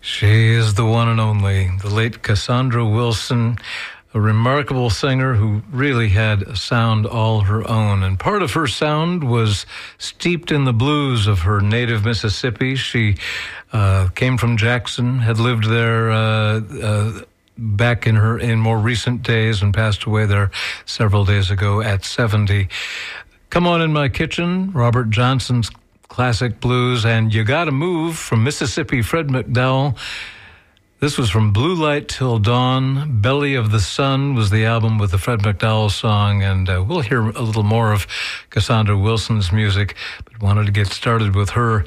She is the one and only, the late Cassandra Wilson, a remarkable singer who really had a sound all her own. And part of her sound was steeped in the blues of her native Mississippi. She came from Jackson, had lived there back in more recent days and passed away there several days ago at 70. Come On in My Kitchen, Robert Johnson's classic blues, and You Gotta Move from Mississippi Fred McDowell. This was from Blue Light Till Dawn. Belly of the Sun was the album with the Fred McDowell song, and we'll hear a little more of Cassandra Wilson's music, but wanted to get started with her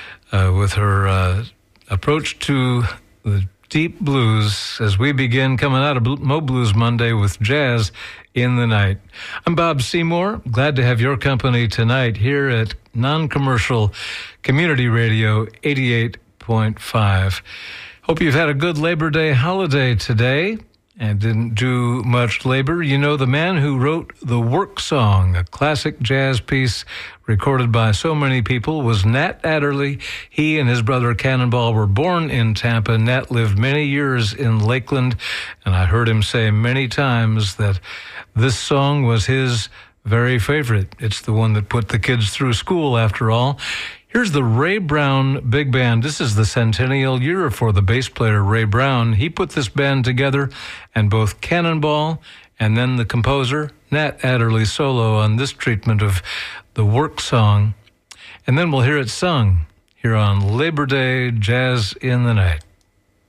approach to the deep blues as we begin coming out of Mo Blues Monday with Jazz in the Night. I'm Bob Seymour. Glad to have your company tonight here at Non-Commercial Community Radio 88.5. Hope you've had a good Labor Day holiday today and didn't do much labor. You know, the man who wrote the Work Song, a classic jazz piece recorded by so many people, was Nat Adderley. He and his brother Cannonball were born in Tampa. Nat lived many years in Lakeland, and I heard him say many times that this song was his very favorite. It's the one that put the kids through school, after all. Here's the Ray Brown Big Band. This is the centennial year for the bass player Ray Brown. He put this band together, and both Cannonball and then the composer, Nat Adderley, solo on this treatment of the Work Song. And then we'll hear it sung here on Labor Day Jazz in the Night.